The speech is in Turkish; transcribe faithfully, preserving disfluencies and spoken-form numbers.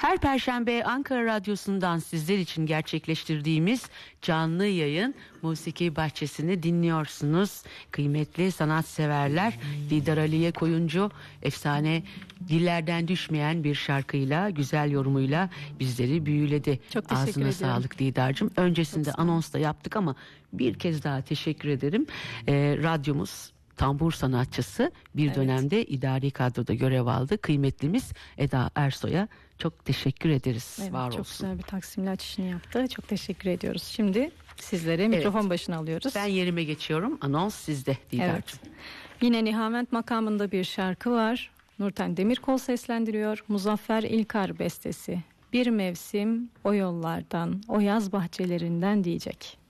Her Perşembe Ankara Radyosu'ndan sizler için gerçekleştirdiğimiz canlı yayın Musiki Bahçesi'ni dinliyorsunuz. Kıymetli sanatseverler, Didar Aliye Koyuncu efsane, dillerden düşmeyen bir şarkıyla, güzel yorumuyla bizleri büyüledi. Çok teşekkür Ağzına ederim. sağlık Didar'cığım. Öncesinde anons da yaptık ama bir kez daha teşekkür ederim. Ee, radyomuz tambur sanatçısı, bir Evet. dönemde idari kadroda görev aldı. Kıymetlimiz Eda Ersoy'a çok teşekkür ederiz. Evet, Var çok olsun. güzel bir Taksimli açışını yaptı. Çok teşekkür ediyoruz. Şimdi sizlere mikrofon Evet. başına alıyoruz. Ben yerime geçiyorum. Anons sizde Didar'cığım. Evet. Yine Nihavent makamında bir şarkı var. Nurten Demirkol seslendiriyor. Muzaffer İlkar bestesi. Bir mevsim o yollardan, o yaz bahçelerinden diyecek.